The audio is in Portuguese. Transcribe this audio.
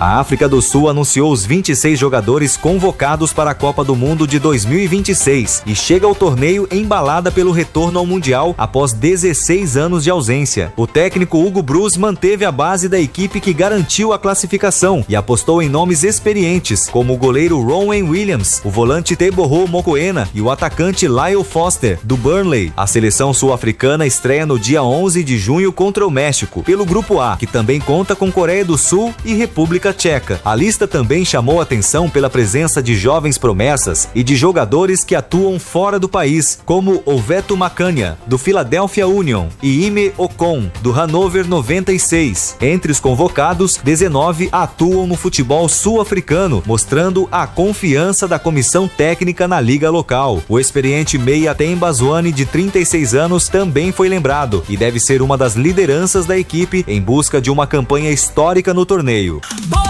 A África do Sul anunciou os 26 jogadores convocados para a Copa do Mundo de 2026 e chega ao torneio embalada pelo retorno ao Mundial após 16 anos de ausência. O técnico Hugo Broos manteve a base da equipe que garantiu a classificação e apostou em nomes experientes, como o goleiro Ronwen Williams, o volante Teboho Mokoena e o atacante Lyle Foster, do Burnley. A seleção sul-africana estreia no dia 11 de junho contra o México, pelo Grupo A, que também conta com Coreia do Sul e República Tcheca. A lista também chamou atenção pela presença de jovens promessas e de jogadores que atuam fora do país, como Oveto Makanya, do Philadelphia Union, e Ime Ocon, do Hannover 96. Entre os convocados, 19 atuam no futebol sul-africano, mostrando a confiança da comissão técnica na liga local. O experiente meia Themba Zwane, de 36 anos, também foi lembrado e deve ser uma das lideranças da equipe em busca de uma campanha histórica no torneio.